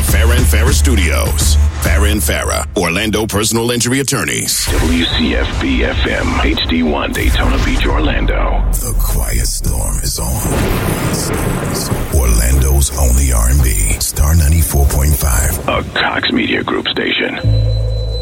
Farah and Farah Studios. Farah and Farah, Orlando Personal Injury Attorneys. WCFB-FM, HD1, Daytona Beach, Orlando. The Quiet Storm is on. Orlando's only R&B. Star 94.5. A Cox Media Group station.